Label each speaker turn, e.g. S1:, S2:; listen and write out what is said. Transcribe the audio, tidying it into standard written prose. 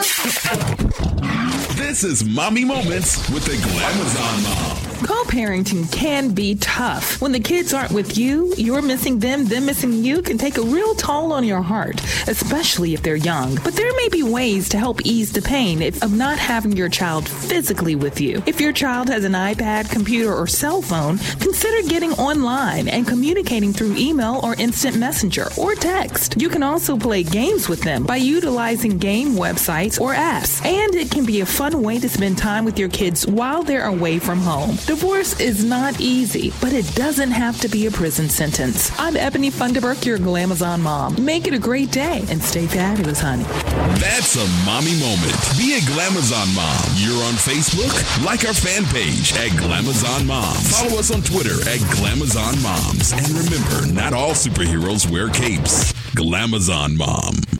S1: This is Mommy Moments with the Glamazon Mom.
S2: Co-parenting can be tough. When the kids aren't with you, you're missing them missing you can take a real toll on your heart, especially if they're young. But there may be ways to help ease the pain of not having your child physically with you. If your child has an iPad, computer, or cell phone, consider getting online and communicating through email or instant messenger or text. You can also play games with them by utilizing game websites or apps. And it can be a fun way to spend time with your kids while they're away from home. Divorce is not easy, but it doesn't have to be a prison sentence. I'm Ebony Funderburk, your Glamazon mom. Make it a great day and stay fabulous, honey.
S1: That's a mommy moment. Be a Glamazon mom. You're on Facebook? Like our fan page at Glamazon Moms. Follow us on Twitter at Glamazon Moms. And remember, not all superheroes wear capes. Glamazon Mom.